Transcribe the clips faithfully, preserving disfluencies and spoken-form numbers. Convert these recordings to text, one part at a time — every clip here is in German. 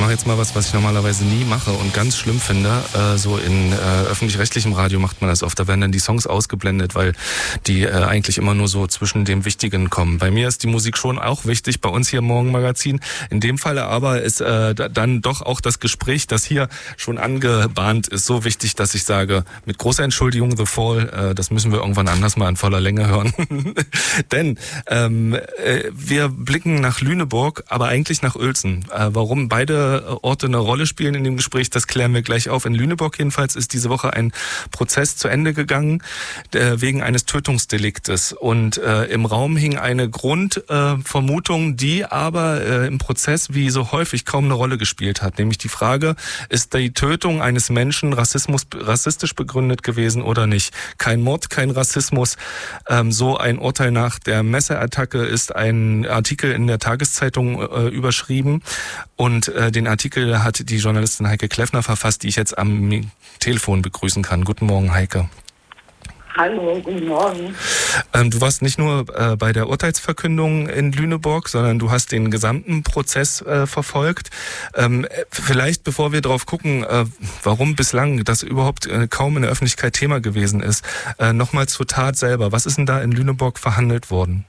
mache jetzt mal was, was ich normalerweise nie mache und ganz schlimm finde. Äh, so in äh, öffentlich-rechtlichem Radio macht man das oft. Da werden dann die Songs ausgeblendet, weil die äh, eigentlich immer nur so zwischen dem Wichtigen kommen. Bei mir ist die Musik schon auch wichtig, bei uns hier im Morgenmagazin. In dem Falle aber ist äh, dann doch auch das Gespräch, das hier schon angebahnt ist, so wichtig, dass ich sage, mit großer Entschuldigung, The Fall, äh, das müssen wir irgendwann anders mal in voller Länge hören. Denn ähm, äh, wir blicken nach Lüneburg, aber eigentlich nach Uelzen. Äh, warum beide Orte eine Rolle spielen in dem Gespräch, das klären wir gleich auf. In Lüneburg jedenfalls ist diese Woche ein Prozess zu Ende gegangen äh, wegen eines Tötungsdeliktes. Und äh, im Raum hing eine Grundvermutung, äh, die aber äh, im Prozess wie so häufig kaum eine Rolle gespielt hat. Nämlich die Frage, ist die Tötung eines Menschen Rassismus, rassistisch begründet gewesen oder nicht? Kein Mord, kein Rassismus. Ähm, so ein Urteil nach der Messerattacke ist ein Artikel in der Tageszeitung äh, überschrieben. Und äh, den Artikel hat die Journalistin Heike Kleffner verfasst, die ich jetzt am Telefon begrüßen kann. Guten Morgen, Heike. Hallo, guten Morgen. Ähm, du warst nicht nur äh, bei der Urteilsverkündung in Lüneburg, sondern du hast den gesamten Prozess äh, verfolgt. Ähm, vielleicht, bevor wir drauf gucken, äh, warum bislang das überhaupt äh, kaum in der Öffentlichkeit Thema gewesen ist, äh, nochmal zur Tat selber. Was ist denn da in Lüneburg verhandelt worden?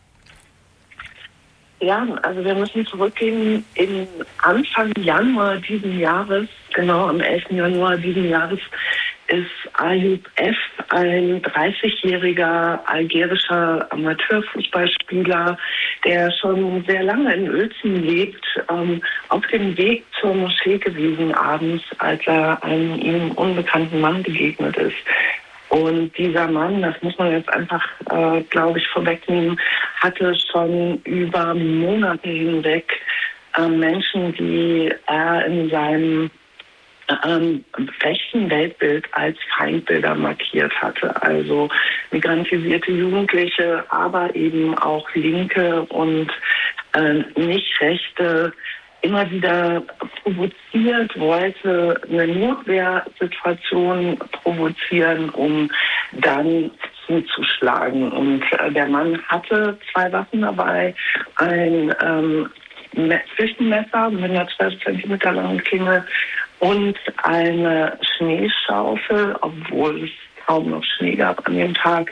Ja, also wir müssen zurückgehen in Anfang Januar diesen Jahres, genau am elften Januar diesen Jahres, ist Ayoub F., ein dreißigjähriger algerischer Amateurfußballspieler, der schon sehr lange in Uelzen lebt, ähm, auf dem Weg zur Moschee gewesen abends, als er einem ihm unbekannten Mann begegnet ist. Und dieser Mann, das muss man jetzt einfach, äh, glaube ich, vorwegnehmen, hatte schon über Monate hinweg äh, Menschen, die er in seinem ähm, rechten Weltbild als Feindbilder markiert hatte. Also migrantisierte Jugendliche, aber eben auch Linke und äh, nicht Rechte, immer wieder provoziert, wollte eine Notwehrsituation provozieren, um dann zuzuschlagen. Und äh, der Mann hatte zwei Waffen dabei, ein ähm, Küchenmesser mit einer zwölf Zentimeter langen Klinge und eine Schneeschaufel, obwohl es kaum noch Schnee gab an dem Tag.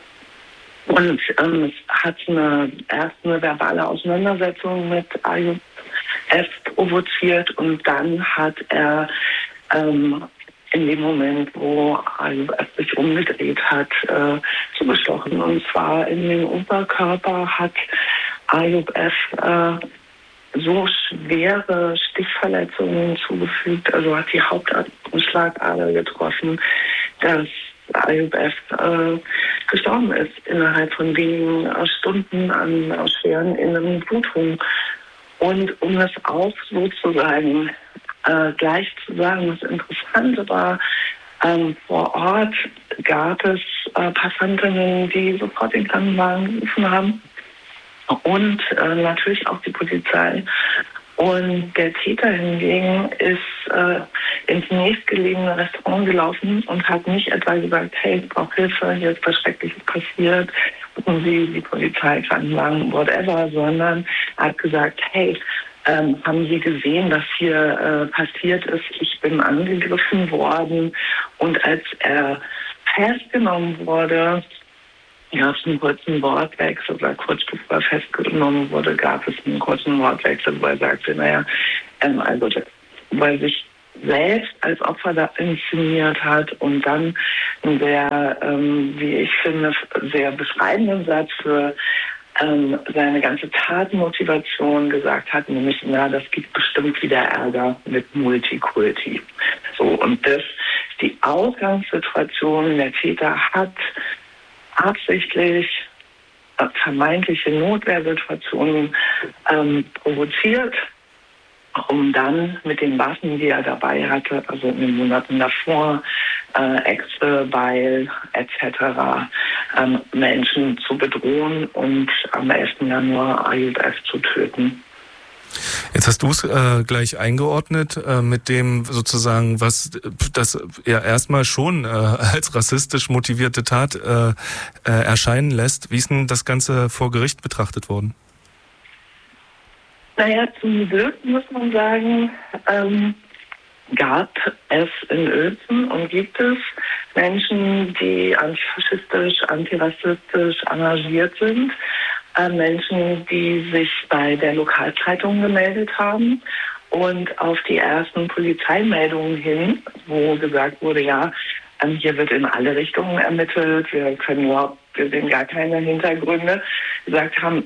Und ähm, es hat eine, erst eine verbale Auseinandersetzung mit Ayoub F. provoziert und dann hat er ähm, in dem Moment, wo Ayoub F. sich umgedreht hat, äh, zugestochen. Und zwar in den Oberkörper hat Ayoub F. Äh, so schwere Stichverletzungen zugefügt, also hat die Hauptschlagader getroffen, dass Ayoub F. Äh, gestorben ist innerhalb von wenigen äh, Stunden an äh, schweren inneren Blutungen. Und um das auch sozusagen äh, gleich zu sagen, das Interessante war, ähm, vor Ort gab es äh, Passantinnen, die sofort den Krankenwagen gerufen haben und äh, natürlich auch die Polizei. Und der Täter hingegen ist äh, ins nächstgelegene Restaurant gelaufen und hat nicht etwa gesagt, hey, ich brauche Hilfe, hier ist was Schreckliches passiert, rufen Sie die Polizei, Krankenwagen, whatever, sondern hat gesagt, hey, ähm, haben Sie gesehen, was hier äh, passiert ist? Ich bin angegriffen worden. Und als er festgenommen wurde, gab es einen kurzen Wortwechsel, oder kurz bevor er festgenommen wurde, gab es einen kurzen Wortwechsel, wo er sagte, naja, ähm, also, wo er sich selbst als Opfer da inszeniert hat und dann einen sehr, ähm, wie ich finde, sehr beschreibenden Satz für ähm, seine ganze Tatmotivation gesagt hat, nämlich, na, das gibt bestimmt wieder Ärger mit Multikulti. So, und das ist die Ausgangssituation. Der Täter hat absichtlich äh, vermeintliche Notwehrsituationen ähm, provoziert, um dann mit den Waffen, die er dabei hatte, also in den Monaten davor, äh, Äxte, Beil et cetera, ähm, Menschen zu bedrohen und am elften Januar Ayoub F. zu töten. Jetzt hast du es äh, gleich eingeordnet äh, mit dem sozusagen, was das ja erstmal schon äh, als rassistisch motivierte Tat äh, äh, erscheinen lässt. Wie ist denn das Ganze vor Gericht betrachtet worden? Naja, zum Glück muss man sagen, ähm, gab es in Uelzen und gibt es Menschen, die antifaschistisch, antirassistisch engagiert sind, äh, Menschen, die sich bei der Lokalzeitung gemeldet haben und auf die ersten Polizeimeldungen hin, wo gesagt wurde, ja, ähm, hier wird in alle Richtungen ermittelt, wir können überhaupt, wir sehen gar keine Hintergründe, gesagt haben,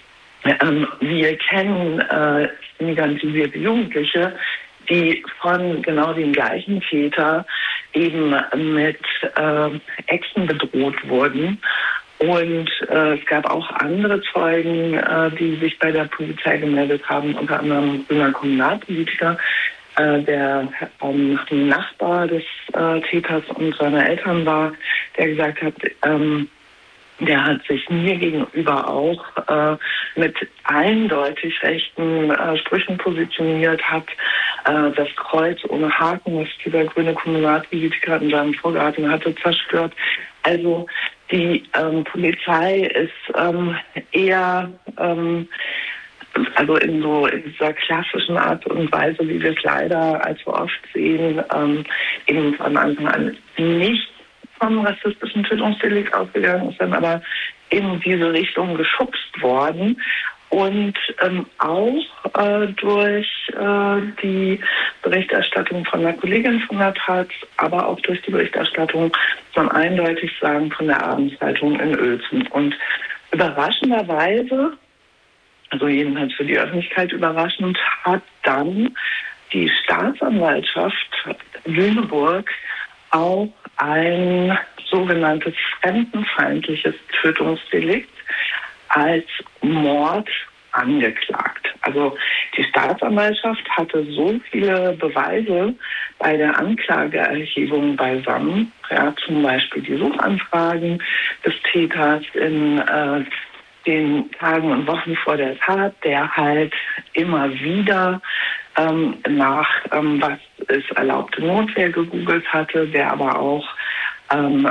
ähm, wir kennen äh, migrantisierte Jugendliche, die von genau dem gleichen Täter eben mit äh, Äxten bedroht wurden. Und äh, es gab auch andere Zeugen, äh, die sich bei der Polizei gemeldet haben, unter anderem ein grüner Kommunalpolitiker, äh, der ähm, Nachbar des äh, Täters und seiner Eltern war, der gesagt hat, ähm, der hat sich mir gegenüber auch äh, mit eindeutig rechten äh, Sprüchen positioniert, hat äh, das Kreuz ohne Haken, das dieser grüne Kommunalpolitiker in seinem Vorgarten hatte, zerstört. Also die ähm, Polizei ist ähm, eher ähm, also in so in dieser klassischen Art und Weise, wie wir es leider allzu oft sehen, ähm, eben von Anfang an nicht vom rassistischen Tötungsdelikt ausgegangen, ist dann aber in diese Richtung geschubst worden und ähm, auch äh, durch äh, die Berichterstattung von der Kollegin von der Taz, aber auch durch die Berichterstattung, muss man eindeutig sagen, von der Abendzeitung in Uelzen. Und überraschenderweise, also jedenfalls für die Öffentlichkeit überraschend, hat dann die Staatsanwaltschaft Lüneburg auch ein sogenanntes fremdenfeindliches Tötungsdelikt als Mord angeklagt. Also die Staatsanwaltschaft hatte so viele Beweise bei der Anklageerhebung beisammen, ja, zum Beispiel die Suchanfragen des Täters in äh, den Tagen und Wochen vor der Tat, der halt immer wieder ähm, nach ähm, was ist erlaubte Notwehr gegoogelt hatte, der aber auch ähm,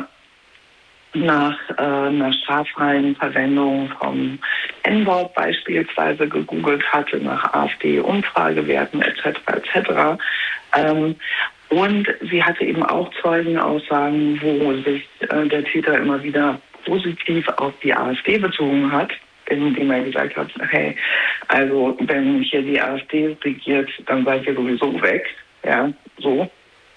nach äh, einer straffreien Verwendung vom N-Wort beispielsweise gegoogelt hatte, nach AfD-Umfragewerten et cetera et cetera. Ähm, und sie hatte eben auch Zeugenaussagen, wo sich äh, der Täter immer wieder positiv auf die AfD bezogen hat, indem er gesagt hat, hey, also wenn hier die AfD regiert, dann seid ihr sowieso weg, ja, so.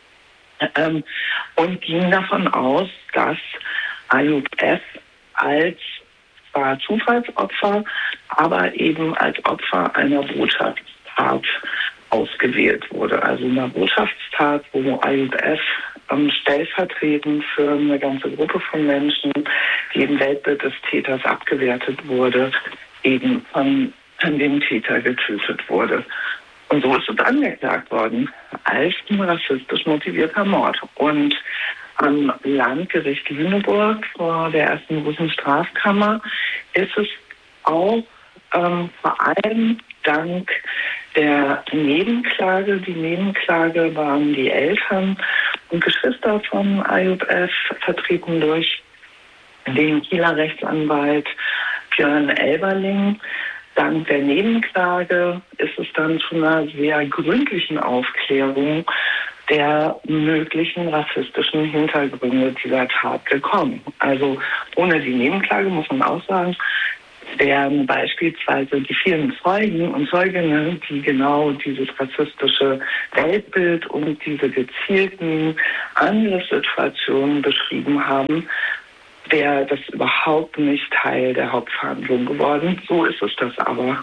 Ähm, und ging davon aus, dass Ayub F. als zwar Zufallsopfer, aber eben als Opfer einer Botschaftstat ausgewählt wurde. Also einer Botschaftstat, wo Ayub F. Ähm, stellvertretend für eine ganze Gruppe von Menschen, die im Weltbild des Täters abgewertet wurde, eben von, von dem Täter getötet wurde. Und so ist es angeklagt worden, als ein rassistisch motivierter Mord. Und am Landgericht Lüneburg vor der ersten großen Strafkammer ist es auch ähm, vor allem dank der Nebenklage. Die Nebenklage waren die Eltern und Geschwister von Ayub F., vertreten durch den Kieler Rechtsanwalt Björn Elberling. Dank der Nebenklage ist es dann zu einer sehr gründlichen Aufklärung der möglichen rassistischen Hintergründe dieser Tat gekommen. Also ohne die Nebenklage muss man auch sagen, wären beispielsweise die vielen Zeugen und Zeuginnen, die genau dieses rassistische Weltbild und diese gezielten Angriffssituationen beschrieben haben, wäre das überhaupt nicht Teil der Hauptverhandlung geworden. So ist es das aber.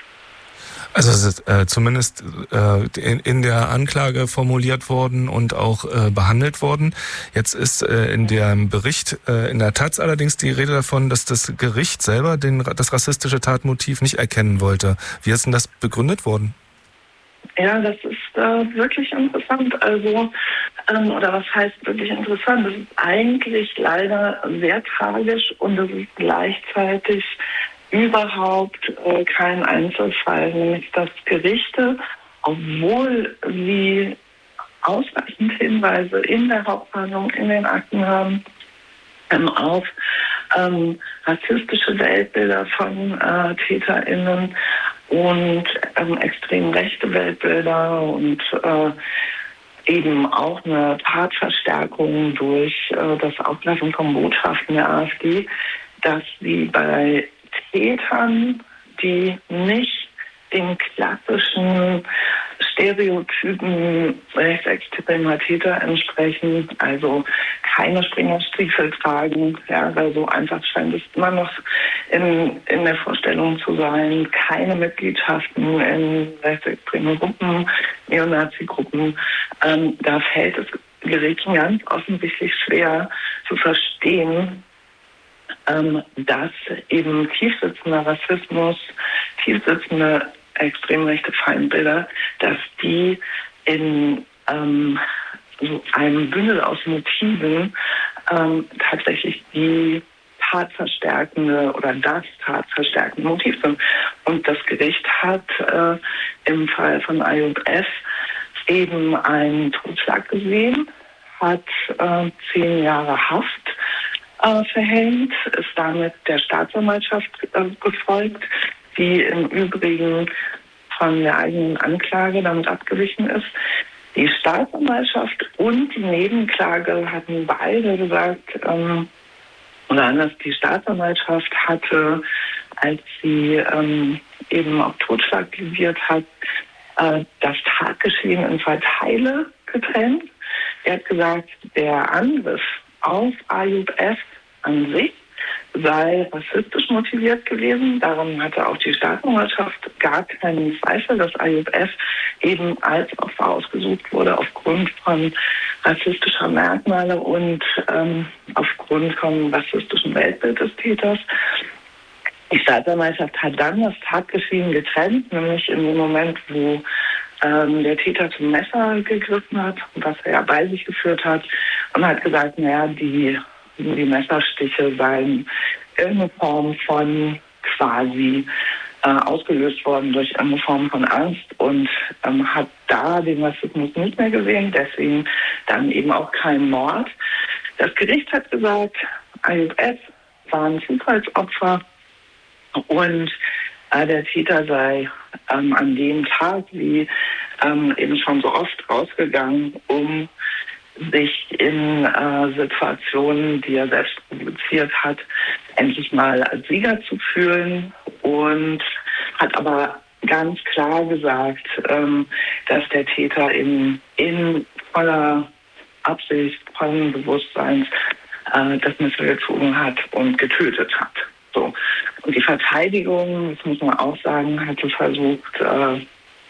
Also es ist äh, zumindest äh, in, in der Anklage formuliert worden und auch äh, behandelt worden. Jetzt ist äh, in dem Bericht äh, in der Taz allerdings die Rede davon, dass das Gericht selber den, das rassistische Tatmotiv nicht erkennen wollte. Wie ist denn das begründet worden? Ja, das ist äh, wirklich interessant. Also, ähm, oder was heißt wirklich interessant? Das ist eigentlich leider sehr tragisch und es ist gleichzeitig überhaupt äh, kein Einzelfall, nämlich dass Gerichte, obwohl sie ausreichend Hinweise in der Hauptverhandlung, in den Akten haben, ähm, auf ähm, rassistische Weltbilder von äh, TäterInnen und ähm, extrem rechte Weltbilder und äh, eben auch eine Tatverstärkung durch äh, das Auflassen von Botschaften der AfD, dass sie bei Tätern, die nicht den klassischen Stereotypen rechtsextremer Täter entsprechen, also keine Springerstiefel tragen, ja, weil so einfach scheint es immer noch in, in der Vorstellung zu sein, keine Mitgliedschaften in rechtsextremen Gruppen, Neonazi-Gruppen. Ähm, da fällt es Gerichten ganz offensichtlich schwer zu verstehen, ähm, dass eben tiefsitzender Rassismus, tiefsitzende extrem rechte Feindbilder, dass die in ähm, so einem Bündel aus Motiven ähm, tatsächlich die tatverstärkende oder das tatverstärkende Motiv sind. Und das Gericht hat äh, im Fall von Ayoub F. eben einen Totschlag gesehen, hat äh, zehn Jahre Haft äh, verhängt, ist damit der Staatsanwaltschaft äh, gefolgt, die im Übrigen von der eigenen Anklage damit abgewichen ist. Die Staatsanwaltschaft und die Nebenklage hatten beide gesagt, ähm, oder anders, die Staatsanwaltschaft hatte, als sie ähm, eben auf Totschlag plädiert hat, äh, das Tatgeschehen in zwei Teile getrennt. Er hat gesagt, der Angriff auf Ayoub F. an sich sei rassistisch motiviert gewesen. Darum hatte auch die Staatsanwaltschaft gar keinen Zweifel, dass Ayoub F. eben als Opfer ausgesucht wurde aufgrund von rassistischer Merkmale und ähm, aufgrund vom rassistischen Weltbild des Täters. Die Staatsanwaltschaft hat dann das Tatgeschehen getrennt, nämlich in dem Moment, wo ähm, der Täter zum Messer gegriffen hat, was er ja bei sich geführt hat, und hat gesagt, naja, die Die Messerstiche seien irgendeine Form von quasi äh, ausgelöst worden durch eine Form von Angst und ähm, hat da den Rassismus nicht mehr gesehen, deswegen dann eben auch kein Mord. Das Gericht hat gesagt, Ayoub F. war ein Zufallsopfer und äh, der Täter sei ähm, an dem Tag, wie ähm, eben schon so oft, rausgegangen, um sich in äh, Situationen, die er selbst provoziert hat, endlich mal als Sieger zu fühlen, und hat aber ganz klar gesagt, ähm, dass der Täter in, in voller Absicht, vollen Bewusstseins äh, das Messer gezogen hat und getötet hat. So. Und die Verteidigung, das muss man auch sagen, hatte versucht, äh,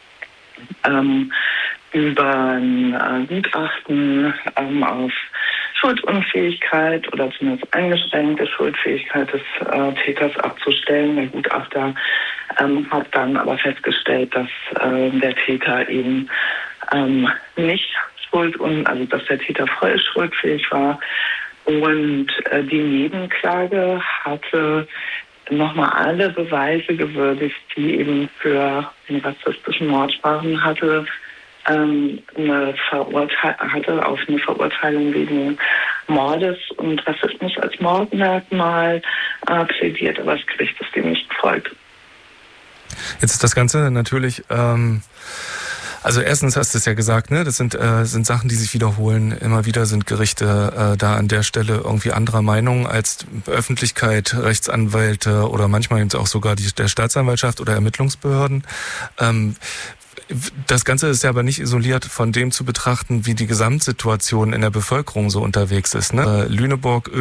ähm, über ein äh, Gutachten ähm, auf Schuldunfähigkeit oder zumindest eingeschränkte Schuldfähigkeit des äh, Täters abzustellen. Der Gutachter ähm, hat dann aber festgestellt, dass äh, der Täter eben ähm, nicht schuld und also dass der Täter voll schuldfähig war. Und äh, die Nebenklage hatte nochmal alle Beweise gewürdigt, die eben für den rassistischen Mord sprachen, hatte ähm, eine Verurteilung, hatte auf eine Verurteilung wegen Mordes und Rassismus als Mordmerkmal äh, plädiert, aber das Gericht ist dem nicht gefolgt. Jetzt ist das Ganze natürlich, ähm, also erstens hast du es ja gesagt, ne, das sind äh, sind Sachen, die sich wiederholen. Immer wieder sind Gerichte äh, da an der Stelle irgendwie anderer Meinung als Öffentlichkeit, Rechtsanwälte oder manchmal eben auch sogar die der Staatsanwaltschaft oder Ermittlungsbehörden. Ähm, Das Ganze ist ja aber nicht isoliert von dem zu betrachten, wie die Gesamtsituation in der Bevölkerung so unterwegs ist. Ne? Lüneburg,